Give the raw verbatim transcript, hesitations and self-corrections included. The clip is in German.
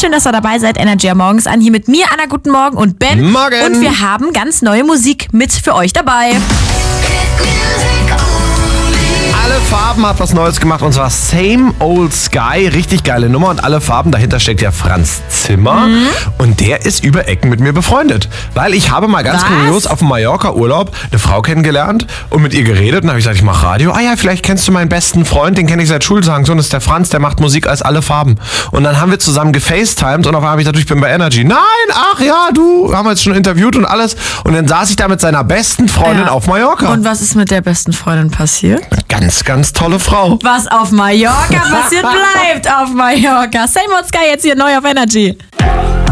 schön, dass ihr dabei seid. Energy am Morgens an. Hier mit mir, Anna, guten Morgen und Ben. Morgen. Und wir haben ganz neue Musik mit für euch dabei. Alle Farben hat was Neues gemacht und zwar Same Old Sky. Richtig geile Nummer und alle Farben. Dahinter steckt ja Franz Zimmer mhm. und der ist über Ecken mit mir befreundet. Weil ich habe mal ganz Was? kurios auf dem Mallorca-Urlaub eine Frau kennengelernt und mit ihr geredet. Und dann habe ich gesagt, ich mache Radio. Ah ja, vielleicht kennst du meinen besten Freund, den kenne ich seit Schultagen. So, das ist der Franz, der macht Musik als alle Farben. Und dann haben wir zusammen gefacetimed und auf einmal habe ich gesagt, ich bin bei Energy. Nein, ach ja, du, haben wir jetzt schon interviewt und alles. Und dann saß ich da mit seiner besten Freundin Ja. auf Mallorca. Und was ist mit der besten Freundin passiert? Ganz, ganz tolle Frau. Was auf Mallorca passiert, bleibt auf Mallorca. Same Old Sky jetzt hier neu auf Energy.